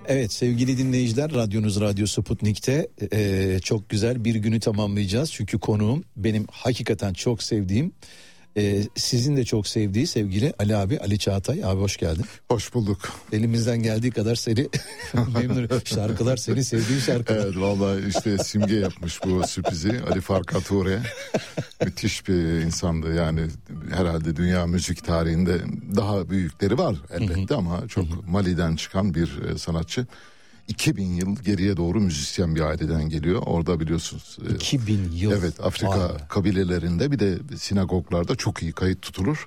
Evet sevgili dinleyiciler, radyonuz Radyo Sputnik'te çok güzel bir günü tamamlayacağız. Çünkü konuğum benim hakikaten çok sevdiğim, sizin de çok sevdiği sevgili Ali abi, Ali Çağatay. Abi hoş geldin. Hoş bulduk. Elimizden geldiği kadar seni memnun, şarkılar senin sevdiğin şarkılar. Evet vallahi işte Simge yapmış bu sürprizi. Ali Farka Toure müthiş bir insandı yani, herhalde dünya müzik tarihinde daha büyükleri var elbette ama çok Mali'den çıkan bir sanatçı. 2000 yıl geriye doğru müzisyen bir aileden geliyor. Orada biliyorsunuz. 2000 yıl. Evet, Afrika kabilelerinde bir de sinagoglarda çok iyi kayıt tutulur.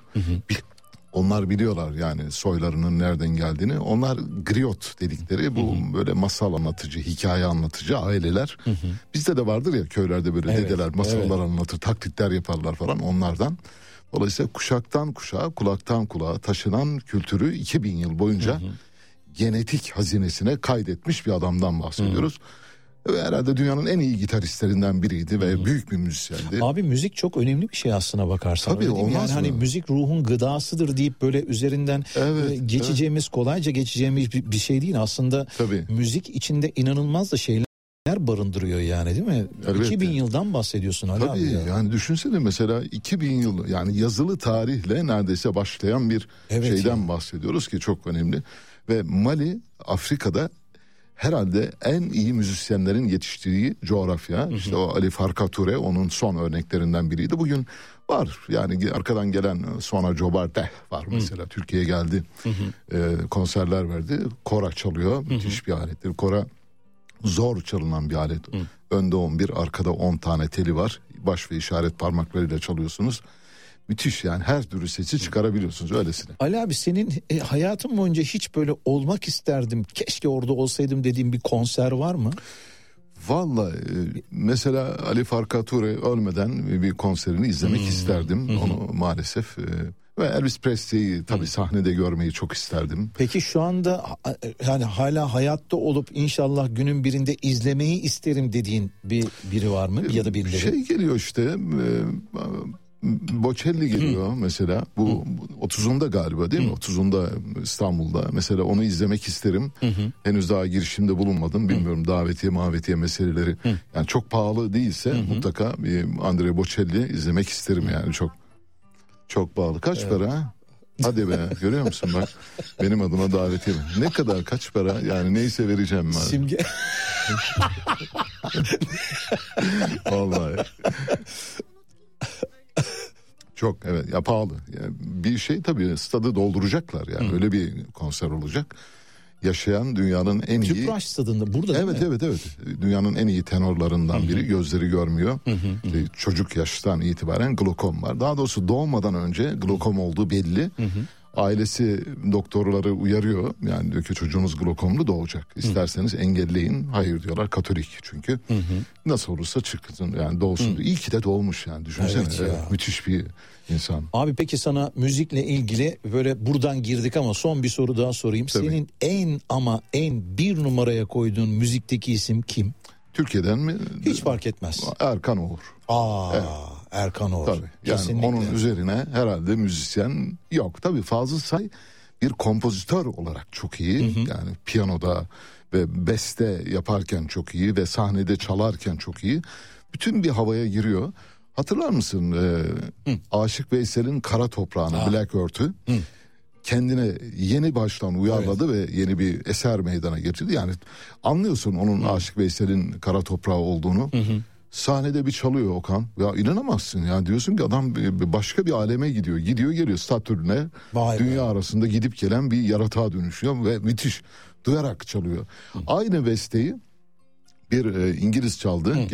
Onlar biliyorlar yani soylarının nereden geldiğini. Onlar griot dedikleri bu böyle masal anlatıcı, hikaye anlatıcı aileler. Bizde de vardır ya köylerde böyle dedeler masallar anlatır, taklitler yaparlar falan, onlardan. Dolayısıyla kuşaktan kuşağa, kulaktan kulağa taşınan kültürü 2000 yıl boyunca genetik hazinesine kaydetmiş bir adamdan bahsediyoruz. Ve herhalde dünyanın en iyi gitaristlerinden biriydi ve büyük bir müzisyendi. Abi müzik çok önemli bir şey aslına bakarsan. Tabii, olmaz yani mı? hani müzik ruhun gıdasıdır deyip böyle üzerinden geçeceğimiz, kolayca geçeceğimiz bir şey değil aslında. Tabii. Müzik içinde inanılmaz da şeyler barındırıyor yani, değil mi? Elbette. 2000 yıldan bahsediyorsun Ali abi. Tabii yani düşünsene mesela 2000 yıl, yani yazılı tarihle neredeyse başlayan bir şeyden bahsediyoruz ki çok önemli. Ve Mali Afrika'da herhalde en iyi müzisyenlerin yetiştiği coğrafya. İşte o Ali Farka Toure onun son örneklerinden biriydi. Bugün var yani, arkadan gelen Sona Jobarte var mesela, Türkiye'ye geldi. Konserler verdi. Kora çalıyor. Müthiş bir alettir. Kora zor çalınan bir alet. Önde 11, arkada 10 tane teli var. Baş ve işaret parmaklarıyla çalıyorsunuz. Müthiş yani, her türlü sesi çıkarabiliyorsunuz öylesine. Ali abi senin hayatın boyunca hiç böyle olmak isterdim, keşke orada olsaydım dediğin bir konser var mı? Vallahi mesela Ali Farka Toure ölmeden bir konserini izlemek isterdim. Onu maalesef ve Elvis Presley'i tabii sahnede görmeyi çok isterdim. Peki şu anda yani hala hayatta olup inşallah günün birinde izlemeyi isterim dediğin biri var mı ya da birileri? Şey geliyor işte, Bocelli geliyor mesela, bu 30'unda galiba değil mi? 30'unda İstanbul'da mesela, onu izlemek isterim. Henüz daha girişimde bulunmadım, bilmiyorum davetiye meseleleri. Yani çok pahalı değilse mutlaka bir Andrea Bocelli izlemek isterim yani, çok pahalı. Kaç para? Hadi be, görüyor musun bak, benim adıma davetiye. Ne kadar, kaç para yani, neyse vereceğim ben. Simge. Vallahi. Çok ya pahalı. Yani bir şey tabii, stadı dolduracaklar yani, öyle bir konser olacak. Yaşayan dünyanın en iyi... Tüpraş stadında burada değil mi? Evet. Dünyanın en iyi tenorlarından biri, gözleri görmüyor. İşte çocuk yaştan itibaren glokom var. Daha doğrusu doğmadan önce glokom olduğu belli. Ailesi doktorları uyarıyor. Yani diyor ki çocuğunuz glokomlu doğacak. İsterseniz engelleyin. Hayır diyorlar, Katolik çünkü. Nasıl olursa çıksın yani, doğsun diyor. İyi ki de doğmuş yani, düşünsene. Evet, müthiş bir insan. Abi peki sana müzikle ilgili böyle buradan girdik ama son bir soru daha sorayım. Tabii. Senin en bir numaraya koyduğun müzikteki isim kim? Türkiye'den mi? Hiç fark etmez. Erkan Oğur. Evet. Erkan Oğur. Tabii. Yani kesinlikle. onun üzerine herhalde müzisyen yok. Tabii Fazıl Say bir kompozitör olarak çok iyi. Yani piyanoda ve beste yaparken çok iyi ve sahnede çalarken çok iyi. Bütün bir havaya giriyor. Hatırlar mısın Aşık Veysel'in Kara Toprağı'nı, Black Earth'ü? Kendine yeni baştan uyarladı ve yeni bir eser meydana getirdi. Yani anlıyorsun onun Aşık Veysel'in Kara Toprağı olduğunu. Sahnede bir çalıyor Okan. Ya inanamazsın ya, diyorsun ki adam başka bir aleme gidiyor. Gidiyor geliyor Satürn'e, dünya arasında gidip gelen bir yaratığa dönüşüyor ve müthiş, duyarak çalıyor. Aynı besteyi bir İngiliz çaldı.